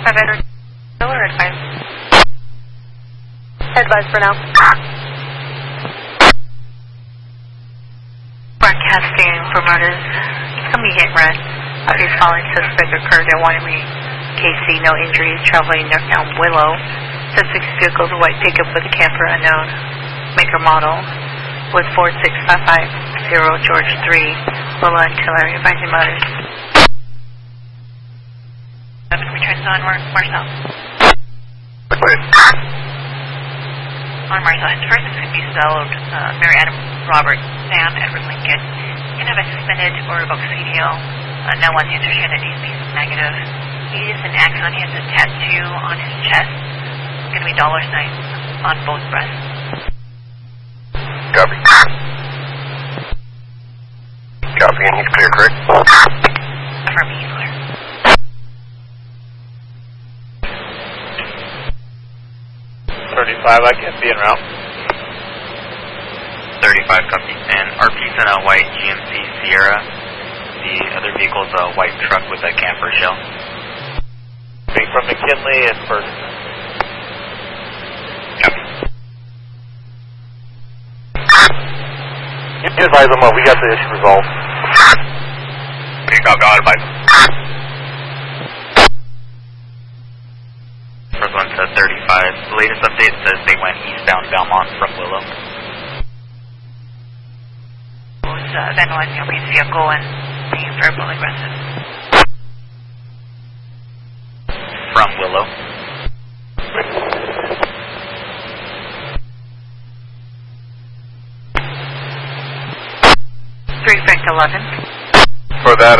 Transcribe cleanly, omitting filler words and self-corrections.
Advise or advise? Advise for now. Broadcasting for murders. It's going to be hit and run. Obvious following suspect occurred at Waterbury, KC. No injuries. Traveling northbound Willow. Suspect's vehicle is a white pickup with a camper unknown. Maker model. With 46550 George 3. Willow and Tiller. Advising mothers. Returns on Marcel. On Marcel. His first name could be spelled Mary Adam Robert Sam Edward Lincoln. He can have a suspended or revoked CDL. No one's interested in these pieces negative. He is an axon. He has a tattoo on his chest. It's going to be dollar signs on both breasts. Copy. Copy, and he's clear, correct? Affirm, he's clear. I can't be en route. 35 copy. And RP's in a white GMC Sierra. The other vehicle is a white truck with a camper shell. Being from McKinley and Ferguson. Copy. You advise them, we got the issue resolved. Okay, copy. I'll advise. First one says 35. The latest update says they went eastbound Belmont from Willow. Was vandalizing a police vehicle and being verbally aggressive. From Willow. 3 11. For that,